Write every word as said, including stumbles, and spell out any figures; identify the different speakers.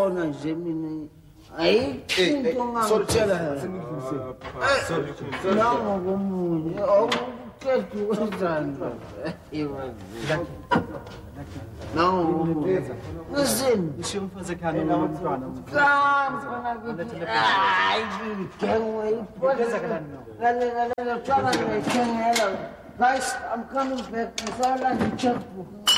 Speaker 1: uyabona nje mina ayikho ngangitshela sorry nawo komunye awukhethi wenzani nawo komunye listen
Speaker 2: ngisho umfazi ekhaya nomntwana
Speaker 1: hayi ngengwe iphotha kanene kanene tshwana ngithengela guys I'm coming back ngisala ngicheckbook